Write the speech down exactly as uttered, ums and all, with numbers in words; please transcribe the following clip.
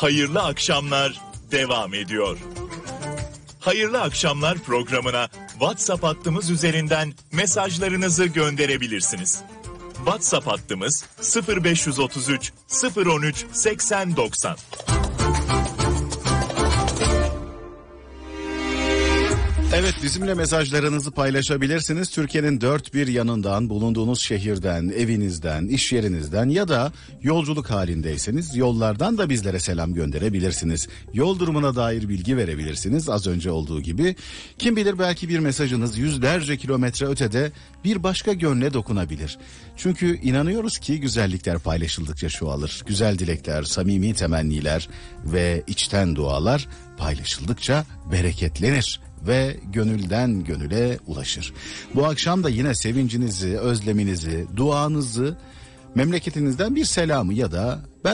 Hayırlı akşamlar devam ediyor. Hayırlı akşamlar programına WhatsApp hattımız üzerinden mesajlarınızı gönderebilirsiniz. WhatsApp hattımız sıfır beş otuz üç sıfır on üç seksen doksan. Evet, bizimle mesajlarınızı paylaşabilirsiniz. Türkiye'nin dört bir yanından, bulunduğunuz şehirden, evinizden, iş yerinizden ya da yolculuk halindeyseniz yollardan da bizlere selam gönderebilirsiniz. Yol durumuna dair bilgi verebilirsiniz az önce olduğu gibi. Kim bilir, belki bir mesajınız yüzlerce kilometre ötede bir başka gönle dokunabilir. Çünkü inanıyoruz ki güzellikler paylaşıldıkça çoğalır. Güzel dilekler, samimi temenniler ve içten dualar paylaşıldıkça bereketlenir ve gönülden gönüle ulaşır. Bu akşam da yine sevincinizi, özleminizi, duanızı, memleketinizden bir selamı ya da